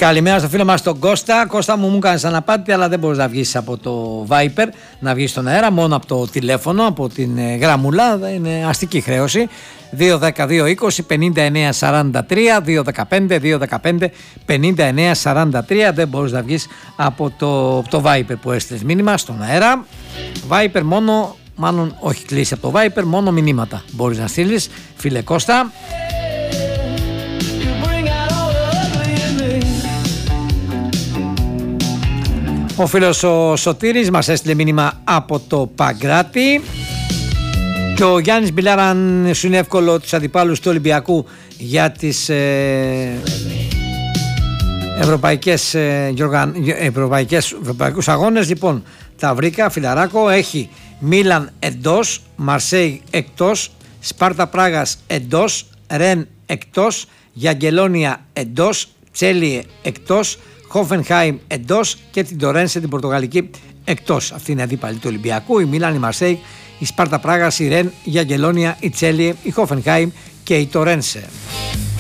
Καλημέρα στο φίλο μας τον Κώστα. Κώστα μου κάνεις αναπάτη, αλλά δεν μπορείς να βγεις από το Viper, να βγεις στον αέρα, μόνο από το τηλέφωνο, από την γραμμουλά. Είναι αστική χρέωση. 2-10-2-20-59-43, 2-15-2-15-59-43. Δεν μπορείς να βγεις από το Viper που έστειλες μήνυμα στον αέρα. Viper μόνο, μάλλον όχι κλείσει από το Viper, μόνο μηνύματα μπορείς να στείλεις, φίλε Κώστα. Ο φίλος ο Σωτήρης μας έστειλε μήνυμα από το Παγκράτη. Και ο Γιάννης Μπιλάρα, αν σου είναι εύκολο, τους αντιπάλους του Ολυμπιακού για τις ευρωπαϊκούς αγώνες. Λοιπόν, τα βρήκα, φιλαράκο. Έχει Μίλαν εντός, Μαρσέη εκτός, Σπάρτα Πράγας εντός, Ρεν εκτός, Γιαγκελόνια εντός, Τσέλιε εκτός, Χόφενχάιμ εντός και την Τορένσε την Πορτογαλική εκτός. Αυτή είναι η αντίπαλη του Ολυμπιακού. Η Μίλαν, η Μαρσέη, η Σπάρτα Πράγας, η Ρεν, η Γιαγκελόνια, η Τσέλιε, η Χόφενχάιμ και η Τορένσε.